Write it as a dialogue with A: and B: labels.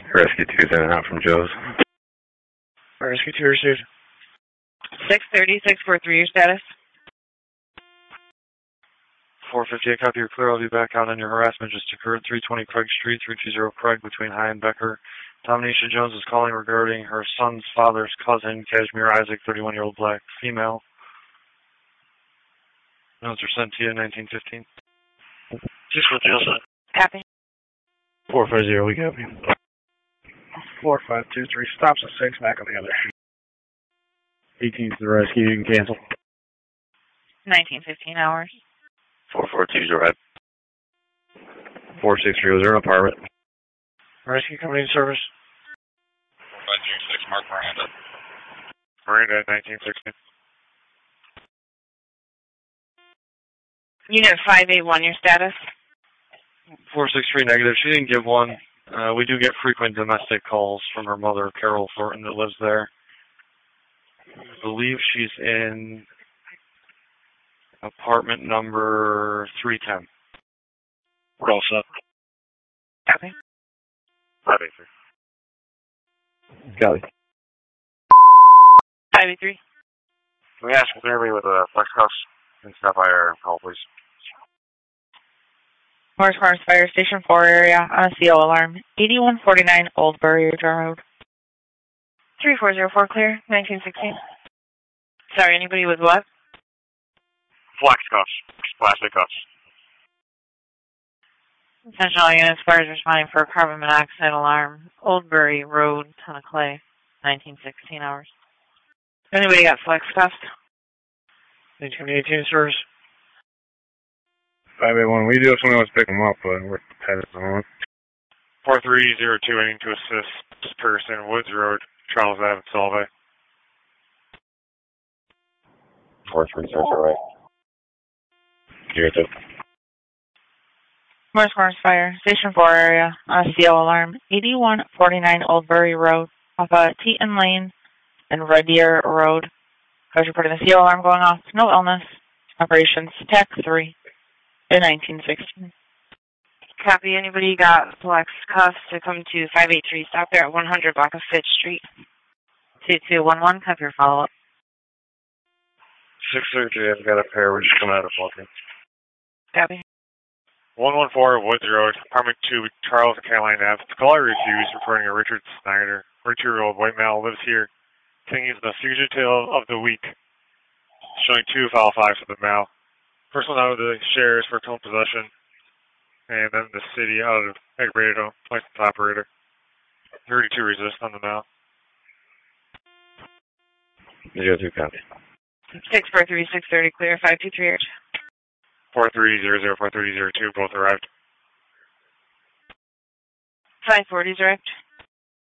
A: Rescue 2's in and out from Joe's.
B: Rescue 2 received.
C: 630, 643, your status?
B: 458, copy, you're clear. I'll be back out on your harassment just occurred. 320 Craig Street, 320 Craig between High and Becker. Dominisha Jones is calling regarding her son's father's cousin, Kashmir Isaac, 31-year-old black female. Notes are sent to you in 1915.
D: Just what you said.
C: Copy.
B: 450, we copy.
D: 4523, stops at 6, back on the other.
B: 18's the rescue, you can cancel.
C: 1915 hours.
A: 442's arrived. 4630, apartment.
B: Rescue company in service.
A: 4506, Mark Miranda.
B: Miranda, 1916.
C: Unit 581, your status?
B: 463 negative. She didn't give one. We do get frequent domestic calls from her mother, Carol Thornton, that lives there. I believe she's in apartment number 310.
D: We're all set.
C: Copy.
B: 583.
A: Got it.
C: 583.
A: Can we ask if anybody with a flex cuffs can stop by our call, please?
C: Morris Farms Fire Station 4 area on a CO alarm. 8149 Oldbury Road. 3404 clear, 1916. Sorry, anybody with what?
A: Flex cuffs. Plastic cuffs.
C: Attention all units, fire is responding for a carbon monoxide alarm. Oldbury Road, Ton of Clay, 1916 hours. Anybody got flex cuffs?
B: 1918 service.
D: 581, we do if someone wants to pick them up, but we're headed on.
B: 4302, aiming to assist this person, Woods Road, Charles Ave, Solvay.
A: 4330, right. Here, too.
C: Morris Farms Fire Station 4 area on a CO alarm. 8149 Oldbury Road, off of Teton Lane and Red Deer Road. I was reporting the CO alarm going off. No illness. Operations TAC 3 in 1916. Copy. Anybody got flex cuffs to come to 583? Stop there at 100 block of Fitch Street. 2211. Copy your follow-up.
B: 633, I've got a pair. We're just coming out of walking.
C: Copy.
B: 114 Woods Road, apartment 2, Charles and Caroline Ave. The caller refused, reporting a Richard Snyder, 42-year-old white male, lives here. Thing is the fugitive of the week, showing 2 file 5s for the mail. First one out of the sheriff's for total possession, and then the city out of aggravated license operator. 32 resist on the mail.
A: 02 copy.
C: 643, 630 clear, 523.
B: 4300, 4302, both arrived.
C: 540 direct.